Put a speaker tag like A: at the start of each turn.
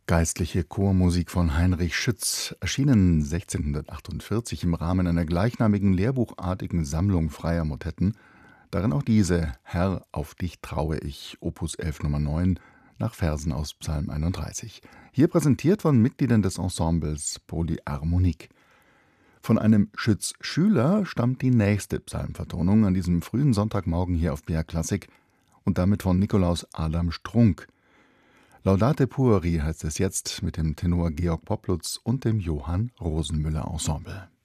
A: Geistliche Chormusik von Heinrich Schütz, erschienen 1648 im Rahmen einer gleichnamigen lehrbuchartigen Sammlung freier Motetten, darin auch diese »Herr, auf dich traue ich«, Opus 11 Nummer 9, nach Versen aus Psalm 31. Hier präsentiert von Mitgliedern des Ensembles Polyharmonik. Von einem Schütz-Schüler stammt die nächste Psalmvertonung an diesem frühen Sonntagmorgen hier auf BR Klassik und damit von Nikolaus Adam Strunk. Laudate Pueri heißt es jetzt mit dem Tenor Georg Poplutz und dem Johann Rosenmüller Ensemble.